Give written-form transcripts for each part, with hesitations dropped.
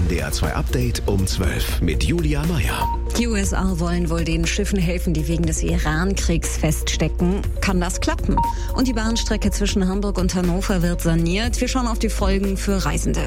NDR 2 Update um 12 mit Julia Meyer. Die USA wollen wohl den Schiffen helfen, die wegen des Iran-Kriegs feststecken. Kann das klappen? Und die Bahnstrecke zwischen Hamburg und Hannover wird saniert. Wir schauen auf die Folgen für Reisende.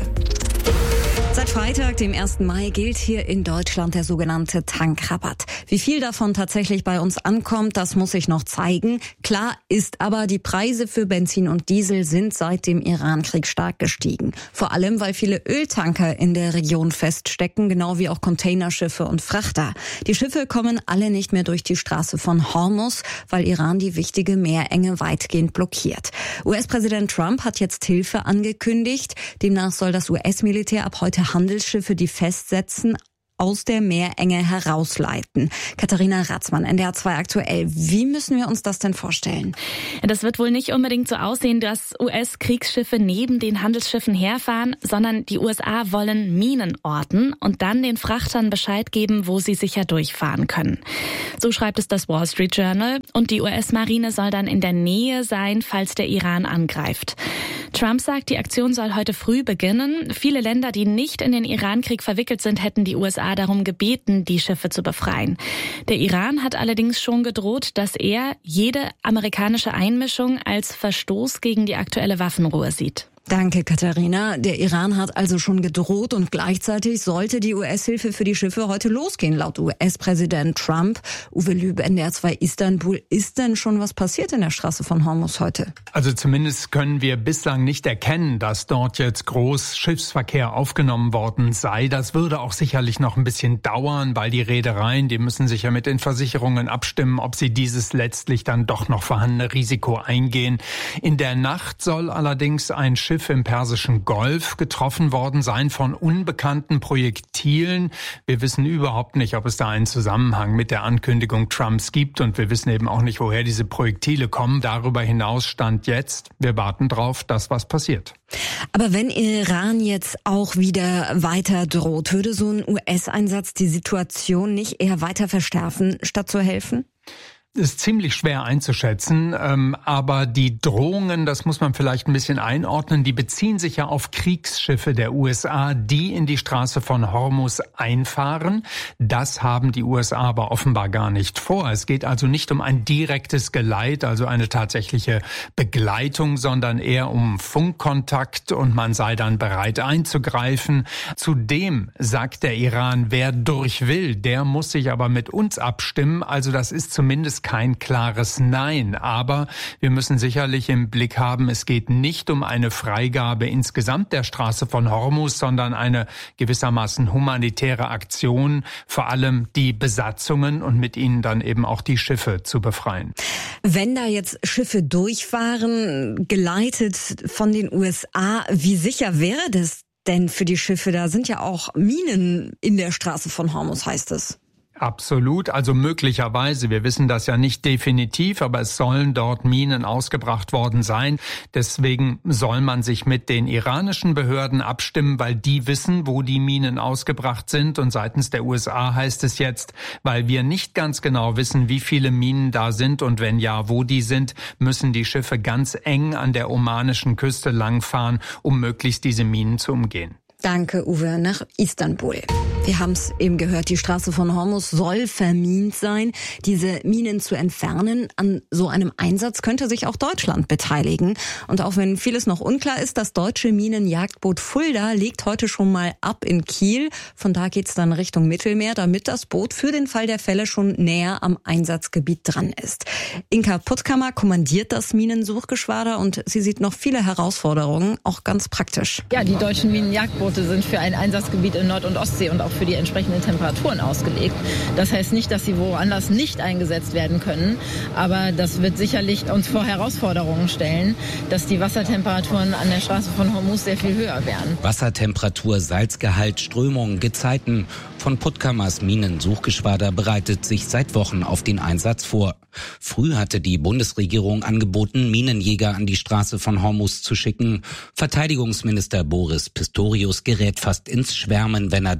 Seit Freitag, dem 1. Mai, gilt hier in Deutschland der sogenannte Tankrabatt. Wie viel davon tatsächlich bei uns ankommt, das muss sich noch zeigen. Klar ist aber, die Preise für Benzin und Diesel sind seit dem Iran-Krieg stark gestiegen. Vor allem, weil viele Öltanker in der Region feststecken, genau wie auch Containerschiffe und Frachter. Die Schiffe kommen alle nicht mehr durch die Straße von Hormuz, weil Iran die wichtige Meerenge weitgehend blockiert. US-Präsident Trump hat jetzt Hilfe angekündigt. Demnach soll das US-Militär ab heute Handelsschiffe, die festsetzen, aus der Meerenge herausleiten. Katharina Ratzmann, NDR 2 aktuell. Wie müssen wir uns das denn vorstellen? Das wird wohl nicht unbedingt so aussehen, dass US-Kriegsschiffe neben den Handelsschiffen herfahren, sondern die USA wollen Minen orten und dann den Frachtern Bescheid geben, wo sie sicher durchfahren können. So schreibt es das Wall Street Journal. Und die US-Marine soll dann in der Nähe sein, falls der Iran angreift. Trump sagt, die Aktion soll heute früh beginnen. Viele Länder, die nicht in den Iran-Krieg verwickelt sind, hätten die USA darum gebeten, die Schiffe zu befreien. Der Iran hat allerdings schon gedroht, dass er jede amerikanische Einmischung als Verstoß gegen die aktuelle Waffenruhe sieht. Danke, Katharina. Der Iran hat also schon gedroht und gleichzeitig sollte die US-Hilfe für die Schiffe heute losgehen, laut US-Präsident Trump. Uwe Lüb, NDR 2 Istanbul. Ist denn schon was passiert in der Straße von Hormuz heute? Also zumindest können wir bislang nicht erkennen, dass dort jetzt groß Schiffsverkehr aufgenommen worden sei. Das würde auch sicherlich noch ein bisschen dauern, weil die Reedereien, die müssen sich ja mit den Versicherungen abstimmen, ob sie dieses letztlich dann doch noch vorhandene Risiko eingehen. In der Nacht soll allerdings ein Schiff im Persischen Golf getroffen worden sein von unbekannten Projektilen. Wir wissen überhaupt nicht, ob es da einen Zusammenhang mit der Ankündigung Trumps gibt und wir wissen eben auch nicht, woher diese Projektile kommen. Darüber hinaus stand jetzt, wir warten drauf, dass was passiert. Aber wenn Iran jetzt auch wieder weiter droht, würde so ein US-Einsatz die Situation nicht eher weiter verschärfen, statt zu helfen? Ist ziemlich schwer einzuschätzen, aber die Drohungen, das muss man vielleicht ein bisschen einordnen, die beziehen sich ja auf Kriegsschiffe der USA, die in die Straße von Hormuz einfahren. Das haben die USA aber offenbar gar nicht vor. Es geht also nicht um ein direktes Geleit, also eine tatsächliche Begleitung, sondern eher um Funkkontakt und man sei dann bereit einzugreifen. Zudem sagt der Iran, wer durch will, der muss sich aber mit uns abstimmen. Also das ist zumindest kein klares Nein, aber wir müssen sicherlich im Blick haben, es geht nicht um eine Freigabe insgesamt der Straße von Hormuz, sondern eine gewissermaßen humanitäre Aktion, vor allem die Besatzungen und mit ihnen dann eben auch die Schiffe zu befreien. Wenn da jetzt Schiffe durchfahren, geleitet von den USA, wie sicher wäre das denn für die Schiffe? Da sind ja auch Minen in der Straße von Hormuz, heißt es. Absolut, also möglicherweise, wir wissen das ja nicht definitiv, aber es sollen dort Minen ausgebracht worden sein. Deswegen soll man sich mit den iranischen Behörden abstimmen, weil die wissen, wo die Minen ausgebracht sind. Und seitens der USA heißt es jetzt, weil wir nicht ganz genau wissen, wie viele Minen da sind und wenn ja, wo die sind, müssen die Schiffe ganz eng an der omanischen Küste langfahren, um möglichst diese Minen zu umgehen. Danke, Uwe, nach Istanbul. Wir haben es eben gehört, die Straße von Hormuz soll vermint sein. Diese Minen zu entfernen, an so einem Einsatz könnte sich auch Deutschland beteiligen. Und auch wenn vieles noch unklar ist, das deutsche Minenjagdboot Fulda legt heute schon mal ab in Kiel. Von da geht's dann Richtung Mittelmeer, damit das Boot für den Fall der Fälle schon näher am Einsatzgebiet dran ist. Inka Puttkammer kommandiert das Minensuchgeschwader und sie sieht noch viele Herausforderungen, auch ganz praktisch. Ja, die deutschen Minenjagdboote sind für ein Einsatzgebiet in Nord- und Ostsee und auch für die entsprechenden Temperaturen ausgelegt. Das heißt nicht, dass sie woanders nicht eingesetzt werden können, aber das wird sicherlich uns vor Herausforderungen stellen, dass die Wassertemperaturen an der Straße von Hormuz sehr viel höher werden. Wassertemperatur, Salzgehalt, Strömungen, Gezeiten. Von Puttkammers Minensuchgeschwader bereitet sich seit Wochen auf den Einsatz vor. Früh hatte die Bundesregierung angeboten, Minenjäger an die Straße von Hormuz zu schicken. Verteidigungsminister Boris Pistorius gerät fast ins Schwärmen, wenn er davon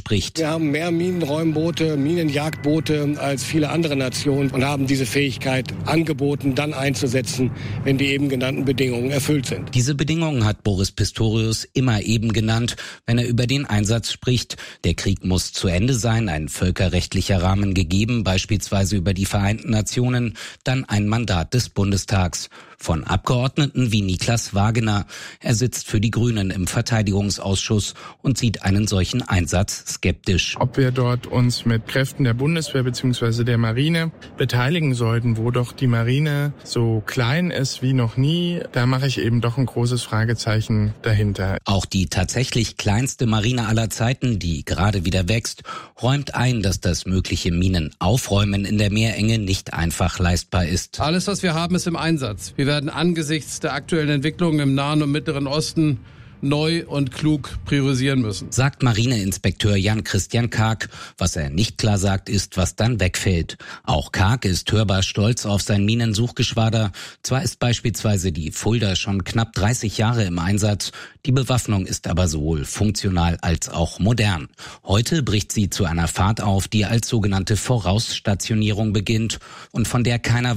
spricht. Wir haben mehr Minenräumboote, Minenjagdboote als viele andere Nationen und haben diese Fähigkeit angeboten, dann einzusetzen, wenn die eben genannten Bedingungen erfüllt sind. Diese Bedingungen hat Boris Pistorius immer eben genannt, wenn er über den Einsatz spricht. Der Krieg muss zu Ende sein, ein völkerrechtlicher Rahmen gegeben, beispielsweise über die Vereinten Nationen, dann ein Mandat des Bundestags. Von Abgeordneten wie Niklas Wagener. Er sitzt für die Grünen im Verteidigungsausschuss und sieht einen solchen Einsatz skeptisch. Ob wir dort uns mit Kräften der Bundeswehr bzw. der Marine beteiligen sollten, wo doch die Marine so klein ist wie noch nie, da mache ich eben doch ein großes Fragezeichen dahinter. Auch die tatsächlich kleinste Marine aller Zeiten, die gerade wieder wächst, räumt ein, dass das mögliche Minenaufräumen in der Meerenge nicht einfach leistbar ist. Alles, was wir haben, ist im Einsatz. Wir werden angesichts der aktuellen Entwicklungen im Nahen und Mittleren Osten neu und klug priorisieren müssen, sagt Marineinspekteur Jan-Christian Karg. Was er nicht klar sagt, ist, was dann wegfällt. Auch Karg ist hörbar stolz auf sein Minensuchgeschwader. Zwar ist beispielsweise die Fulda schon knapp 30 Jahre im Einsatz, die Bewaffnung ist aber sowohl funktional als auch modern. Heute bricht sie zu einer Fahrt auf, die als sogenannte Vorausstationierung beginnt und von der keiner